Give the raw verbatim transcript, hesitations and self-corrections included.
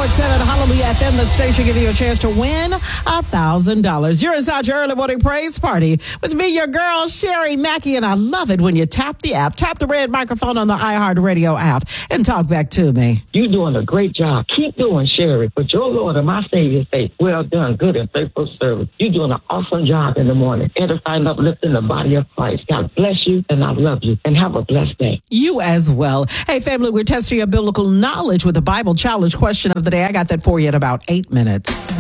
point seven Hallelujah F M, the station giving you a chance to win one thousand dollars. You're inside your early morning praise party with me, your girl, Sherry Mackey, and I love it when you tap the app. Tap the red microphone on the iHeartRadio app and talk back to me. You're doing a great job. Keep doing, Sherry. But your Lord and my Savior say, well done, good and faithful service. You're doing an awesome job in the morning, edifying, uplifting the body of Christ. God bless you, and I love you, and have a blessed day. You as well. Hey, family, we're testing your biblical knowledge with the Bible challenge question of the day. I got that for you in about eight minutes.